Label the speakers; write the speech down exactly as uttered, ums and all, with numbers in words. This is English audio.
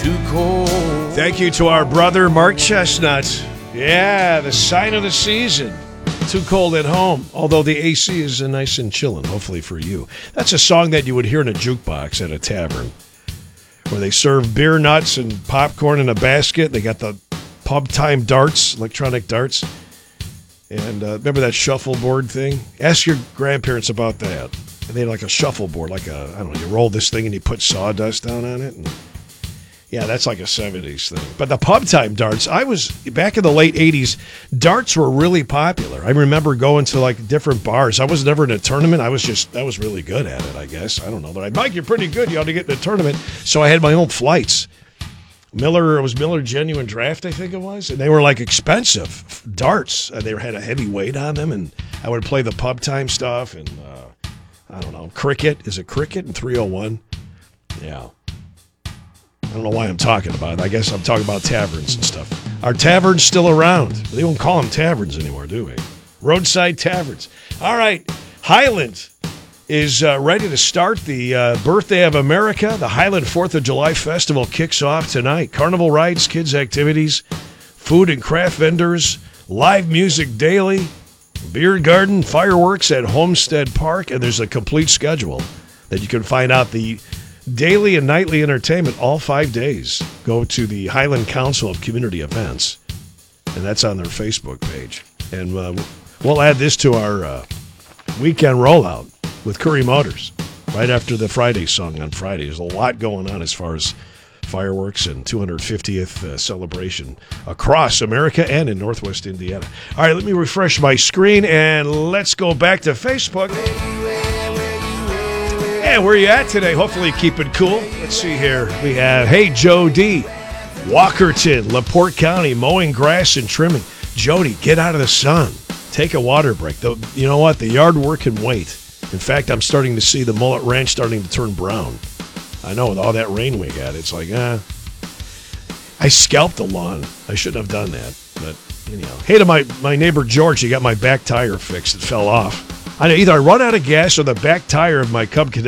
Speaker 1: too cold.
Speaker 2: Thank you to our brother, Mark Chestnut. Yeah, the sign of the season. Too cold at home, although the A C is nice and chilling, hopefully for you. That's a song that you would hear in a jukebox at a tavern, where they serve beer nuts and popcorn in a basket. They got the pub time darts, electronic darts. And uh, remember that shuffleboard thing? Ask your grandparents about that. They had like a shuffleboard, like a, I don't know, you roll this thing and you put sawdust down on it. And yeah, that's like a seventies thing. But the pub time darts, I was, back in the late eighties, darts were really popular. I remember going to like different bars. I was never in a tournament. I was just, I was really good at it, I guess. I don't know. They're like, Mike, you're pretty good. You ought to get in a tournament. So I had my own flights. Miller, it was Miller Genuine Draft, I think it was. And they were like expensive darts. Uh, they had a heavy weight on them. And I would play the pub time stuff. And uh, I don't know, cricket. Is it cricket in three oh one? Yeah. I don't know why I'm talking about it. I guess I'm talking about taverns and stuff. Are taverns still around? They don't call them taverns anymore, do we? Roadside taverns. All right. Highland is uh, ready to start the uh, Birthday of America. The Highland fourth of July Festival kicks off tonight. Carnival rides, kids' activities, food and craft vendors, live music daily, beer garden, fireworks at Homestead Park, and there's a complete schedule that you can find out the daily and nightly entertainment all five days. Go to the Highland Council of Community Events, and that's on their Facebook page. And uh, we'll add this to our uh, weekend rollout with Curry Motors right after the Friday song on Friday. There's a lot going on as far as fireworks and two hundred fiftieth uh, celebration across America and in Northwest Indiana. All right, let me refresh my screen, and let's go back to Facebook. Yeah, where you at today? Hopefully keep it cool. Let's see here. We have, hey, Joe D. Walkerton, LaPorte County, mowing grass and trimming. Jody, get out of the sun. Take a water break. The, you know what? The yard work can wait. In fact, I'm starting to see the Mullet Ranch starting to turn brown. I know, with all that rain we got, it's like, ah. I scalped the lawn. I shouldn't have done that. But, anyhow. Hey to my, my neighbor George, he got my back tire fixed. It fell off. I know, either I run out of gas or the back tire of my Cub Cadet